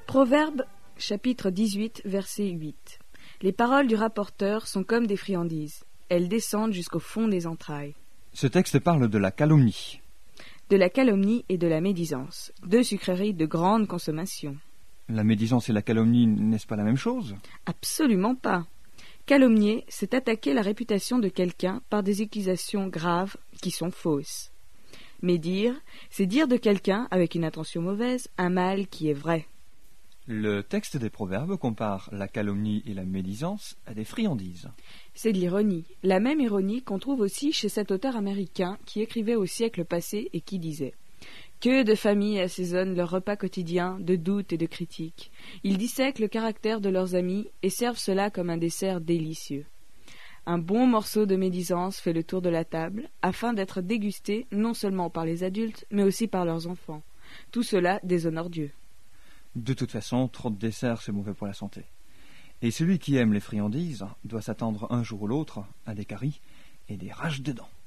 Proverbe, chapitre 18, verset 8. Les paroles du rapporteur sont comme des friandises. Elles descendent jusqu'au fond des entrailles. Ce texte parle de la calomnie. De la calomnie et de la médisance, deux sucreries de grande consommation. La médisance et la calomnie, n'est-ce pas la même chose? Absolument pas. Calomnier, c'est attaquer la réputation de quelqu'un par des accusations graves qui sont fausses. Médire, c'est dire de quelqu'un, avec une intention mauvaise, un mal qui est vrai. Le texte des Proverbes compare la calomnie et la médisance à des friandises. C'est de l'ironie, la même ironie qu'on trouve aussi chez cet auteur américain qui écrivait au siècle passé et qui disait « Que de familles assaisonnent leur repas quotidien de doutes et de critiques. Ils dissèquent le caractère de leurs amis et servent cela comme un dessert délicieux. Un bon morceau de médisance fait le tour de la table, afin d'être dégusté non seulement par les adultes, mais aussi par leurs enfants. Tout cela déshonore Dieu. » De toute façon, trop de dessert, c'est mauvais pour la santé. Et celui qui aime les friandises doit s'attendre un jour ou l'autre à des caries et des rages de dents.